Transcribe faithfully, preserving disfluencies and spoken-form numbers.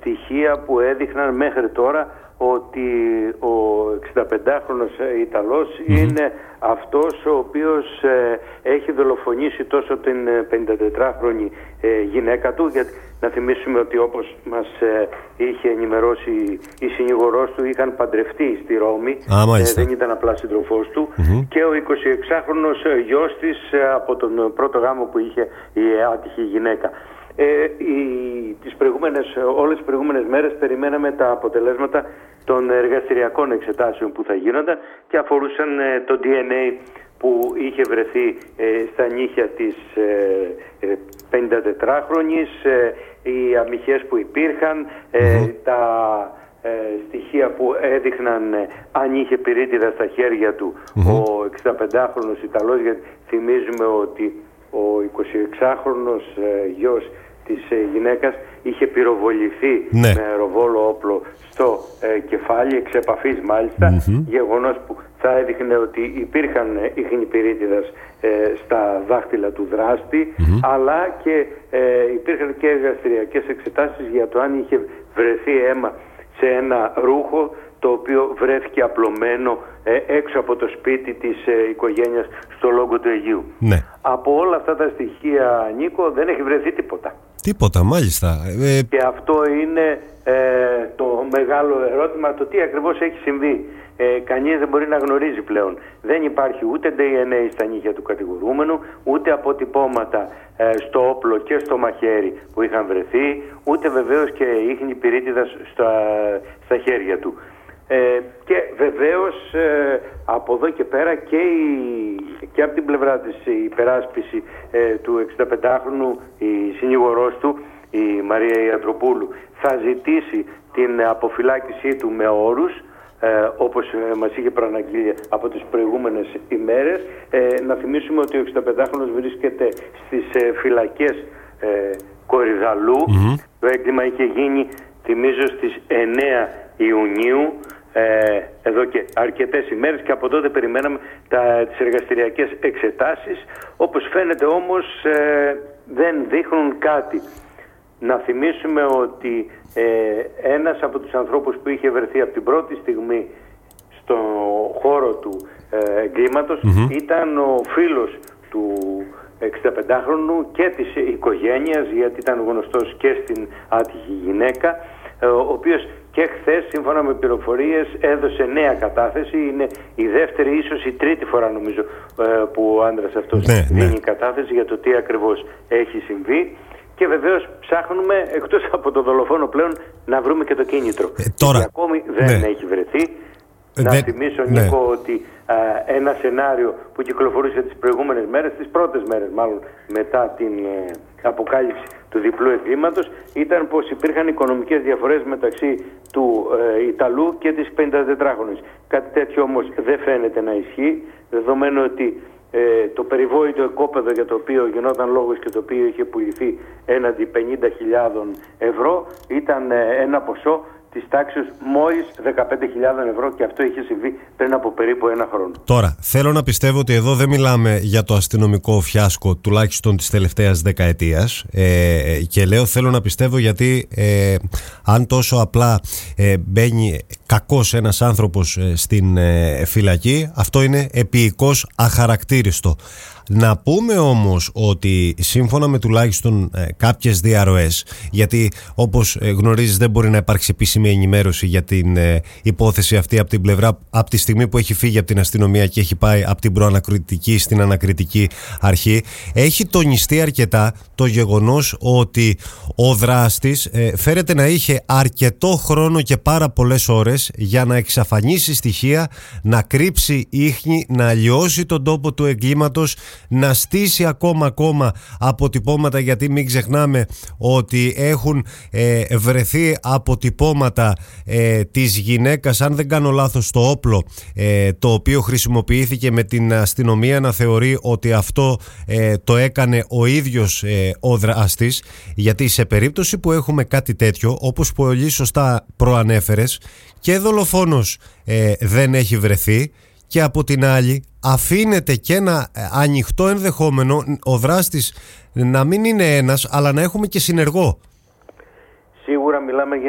στοιχεία που έδειχναν μέχρι τώρα ότι ο εξηνταπεντάχρονος Ιταλός mm-hmm. είναι αυτός ο οποίος ε, έχει δολοφονήσει τόσο την πενηντατετράχρονη ε, γυναίκα του, γιατί να θυμίσουμε ότι όπως μας ε, είχε ενημερώσει η συνηγορός του, είχαν παντρευτεί στη Ρώμη, ah, ε, δεν ήταν απλά σύντροφός του mm-hmm. και ο εικοσιεξάχρονος γιος της ε, από τον πρώτο γάμο που είχε η άτυχη γυναίκα. Ε, οι, τις προηγούμενες, όλες τις προηγούμενες μέρες περιμέναμε τα αποτελέσματα των εργαστηριακών εξετάσεων που θα γίνονταν και αφορούσαν ε, το ντι εν έι που είχε βρεθεί ε, στα νύχια της ε, ε, πενηντατετράχρονης, ε, οι αμυχές που υπήρχαν, ε, mm-hmm. τα ε, στοιχεία που έδειχναν ε, αν είχε πυρίτιδα στα χέρια του mm-hmm. ο εξηνταπεντάχρονος Ιταλός, γιατί θυμίζουμε ότι ο εικοσιεξάχρονος ε, γιος της ε, γυναίκας είχε πυροβοληθεί ναι. με αεροβόλο όπλο στο ε, κεφάλι, εξ επαφής μάλιστα, mm-hmm. γεγονός που θα έδειχνε ότι υπήρχαν ε, ίχνη πυρίτιδας ε, στα δάχτυλα του δράστη, mm-hmm. αλλά και ε, υπήρχαν και εργαστηριακές εξετάσεις για το αν είχε βρεθεί αίμα σε ένα ρούχο το οποίο βρέθηκε απλωμένο ε, έξω από το σπίτι της ε, οικογένειας στο Λόγκο του Αιγείου. Ναι. Από όλα αυτά τα στοιχεία, Νίκο, δεν έχει βρεθεί τίποτα. Τίποτα, μάλιστα. Ε... Και αυτό είναι ε, το μεγάλο ερώτημα, το τι ακριβώς έχει συμβεί. Ε, κανείς δεν μπορεί να γνωρίζει πλέον. Δεν υπάρχει ούτε ντι εν έι στα νύχια του κατηγορούμενου, ούτε αποτυπώματα ε, στο όπλο και στο μαχαίρι που είχαν βρεθεί, ούτε βεβαίως και ίχνη πυρίτιδας στα, στα χέρια του. Ε, και βεβαίως ε, από εδώ και πέρα και, η, και από την πλευρά της η υπεράσπιση ε, του εξηνταπεντάχρονου, η συνηγορός του, η Μαρία Ιατροπούλου, θα ζητήσει την αποφυλάκησή του με όρους, ε, όπως ε, μας είχε προαναγγείλει από τις προηγούμενες ημέρες. Ε, να θυμίσουμε ότι ο εξηνταπεντάχρονος βρίσκεται στις ε, φυλακές ε, Κορυδαλού. Mm-hmm. Το έγκλημα είχε γίνει, θυμίζω, στις εννέα Ιουνίου, Ε, εδώ και αρκετές ημέρες, και από τότε περιμέναμε τα, τις εργαστηριακές εξετάσεις. Όπως φαίνεται όμως ε, δεν δείχνουν κάτι. Να θυμίσουμε ότι ε, ένας από τους ανθρώπους που είχε βρεθεί από την πρώτη στιγμή στο χώρο του ε, εγκλήματος mm-hmm. ήταν ο φίλος του εξηνταπεντάχρονου και της οικογένειας, γιατί ήταν γνωστός και στην άτυχη γυναίκα, ε, ο οποίος και χθες, σύμφωνα με πληροφορίες, έδωσε νέα κατάθεση. Είναι η δεύτερη, ίσως η τρίτη φορά νομίζω, που ο άντρας αυτός ναι, δίνει ναι. κατάθεση για το τι ακριβώς έχει συμβεί. Και βεβαίως ψάχνουμε, εκτός από το δολοφόνο πλέον, να βρούμε και το κίνητρο. Ε, τώρα, γιατί ακόμη δεν ναι. έχει βρεθεί. Ε, να δε, θυμίσω, ναι. Νίκο, ότι α, ένα σενάριο που κυκλοφορούσε τις προηγούμενες μέρες, τις πρώτες μέρες μάλλον μετά την ε, αποκάλυψη του διπλού εγκλήματος, ήταν πως υπήρχαν οικονομικές διαφορές μεταξύ του ε, Ιταλού και της πενηντατετράχρονης. Κάτι τέτοιο όμως δεν φαίνεται να ισχύει, δεδομένου ότι ε, το περιβόητο οικόπεδο για το οποίο γινόταν λόγος και το οποίο είχε πουληθεί έναντι πενήντα χιλιάδες ευρώ ήταν ε, ένα ποσό της τάξης μόλις δεκαπέντε χιλιάδες ευρώ, και αυτό είχε συμβεί πριν από περίπου ένα χρόνο. Τώρα, θέλω να πιστεύω ότι εδώ δεν μιλάμε για το αστυνομικό φιάσκο τουλάχιστον της τελευταίας δεκαετίας, ε, και λέω θέλω να πιστεύω γιατί ε, αν τόσο απλά ε, μπαίνει κακός ένας άνθρωπος ε, στην ε, φυλακή, αυτό είναι επίοικος αχαρακτήριστο. Να πούμε όμως ότι σύμφωνα με τουλάχιστον ε, κάποιες διαρροές, γιατί όπως ε, γνωρίζεις δεν μπορεί να υπάρξει επίσημη ενημέρωση για την ε, υπόθεση αυτή από την πλευρά, από τη στιγμή που έχει φύγει από την αστυνομία και έχει πάει από την προανακριτική στην ανακριτική αρχή, έχει τονιστεί αρκετά το γεγονός ότι ο δράστης ε, φέρεται να είχε αρκετό χρόνο και πάρα πολλές ώρες για να εξαφανίσει στοιχεία, να κρύψει ίχνη, να αλλοιώσει τον τόπο του εγκλήματος, να στήσει ακόμα ακόμα αποτυπώματα, γιατί μην ξεχνάμε ότι έχουν ε, βρεθεί αποτυπώματα ε, της γυναίκας, αν δεν κάνω λάθος, στο όπλο ε, το οποίο χρησιμοποιήθηκε, με την αστυνομία να θεωρεί ότι αυτό ε, το έκανε ο ίδιος ε, ο δράστης, γιατί σε περίπτωση που έχουμε κάτι τέτοιο, όπως πολύ σωστά προανέφερες, και δολοφόνος ε, δεν έχει βρεθεί, και από την άλλη αφήνεται και ένα ανοιχτό ενδεχόμενο ο δράστης να μην είναι ένας, αλλά να έχουμε και συνεργό. Σίγουρα μιλάμε για